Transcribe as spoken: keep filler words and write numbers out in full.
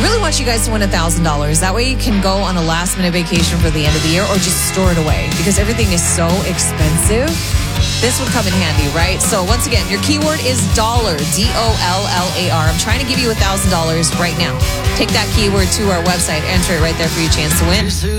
really want you guys to win one thousand dollars. That way you can go on a last-minute vacation for the end of the year or just store it away because everything is so expensive. This would come in handy, right? So once again, your keyword is dollar, D O L L A R. I'm trying to give you one thousand dollars right now. Take that keyword to our website, enter it right there for your chance to win.